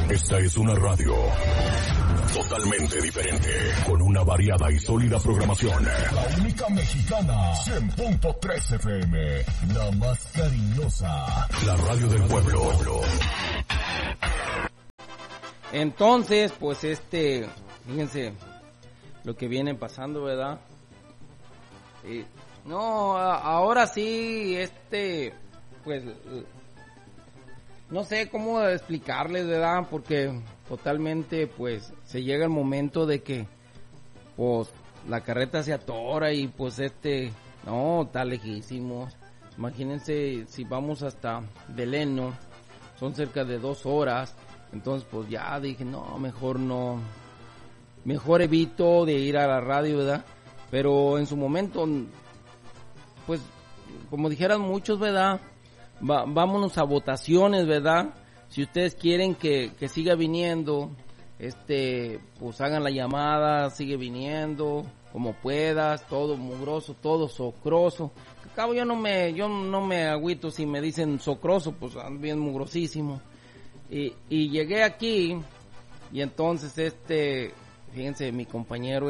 Esta es una radio totalmente diferente, con una variada y sólida programación. La única mexicana, 100.3 FM, la más cariñosa. La radio del pueblo. Entonces, pues fíjense lo que viene pasando, ¿verdad? No, ahora sí, pues, no sé cómo explicarles, ¿verdad? Porque totalmente, pues, se llega el momento de que, pues, la carreta se atora y, pues, no, está lejísimos. Imagínense si vamos hasta Belén, ¿no? Son cerca de 2 horas. Entonces, pues, ya dije, no, mejor no. Mejor evito de ir a la radio, ¿verdad? Pero en su momento, pues, como dijeran muchos, ¿verdad? Vámonos a votaciones, ¿verdad? Si ustedes quieren que siga viniendo, pues hagan la llamada, sigue viniendo, como puedas, todo mugroso, todo socroso. Al cabo yo no me agüito si me dicen socroso, pues ando bien mugrosísimo. Y llegué aquí, y entonces fíjense, mi compañero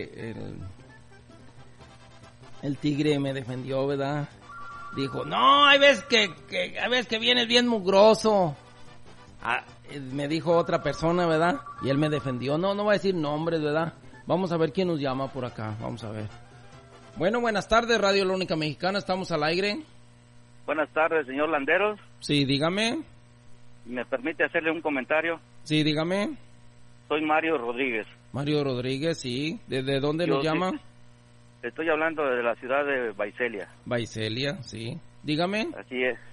el tigre me defendió, ¿verdad? Dijo, no, hay veces que vienes bien mugroso. Me dijo otra persona, ¿verdad? Y él me defendió. No va a decir nombres, ¿verdad? Vamos a ver quién nos llama por acá. Vamos a ver. Bueno, buenas tardes, Radio La Única Mexicana. Estamos al aire. Buenas tardes, señor Landeros. Sí, dígame. ¿Me permite hacerle un comentario? Sí, dígame. Soy Mario Rodríguez. Mario Rodríguez, sí. ¿Desde dónde nos llama? Estoy hablando de la ciudad de Vaiselia. Vaiselia, sí. Dígame. Así es.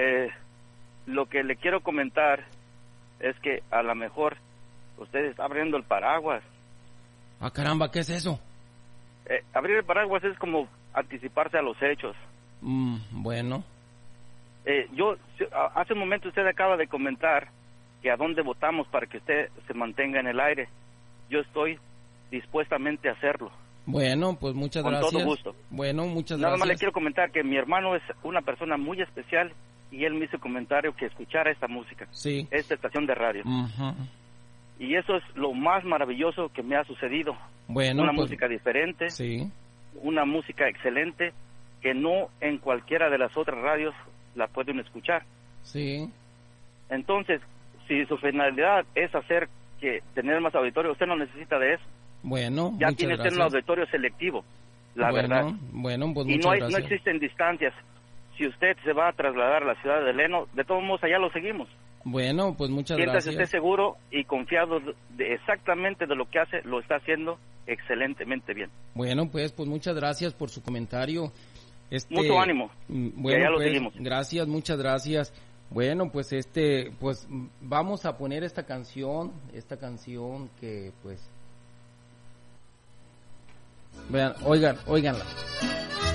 Lo que le quiero comentar es que a lo mejor usted está abriendo el paraguas. Ah, caramba, ¿qué es eso? Abrir el paraguas es como anticiparse a los hechos. Bueno. Hace un momento usted acaba de comentar que a dónde votamos para que usted se mantenga en el aire. Yo estoy dispuestamente a hacerlo. Bueno, pues muchas gracias. Con todo gusto. Bueno, muchas Nada gracias. más le quiero comentar que mi hermano es una persona muy especial y él me hizo comentario que escuchara esta música. Sí. Esta estación de radio. Uh-huh. Y eso es lo más maravilloso que me ha sucedido. Bueno, una pues, música diferente. Sí. Una música excelente que no en cualquiera de las otras radios la pueden escuchar. Sí. Entonces, si su finalidad es hacer que tener más auditorio, usted no necesita de eso. Bueno, ya muchas tiene usted un auditorio selectivo, la verdad. Bueno, pues y muchas no gracias. existen distancias. Si usted se va a trasladar a la ciudad de Leno, de todos modos allá lo seguimos. Bueno, pues muchas Siéntase gracias. usted seguro y confiado de exactamente de lo que hace, lo está haciendo excelentemente bien. Bueno, pues muchas gracias por su comentario. Mucho ánimo. Bueno, allá lo pues, seguimos. Gracias, muchas gracias. Bueno, pues pues vamos a poner esta canción que pues vean, óiganla.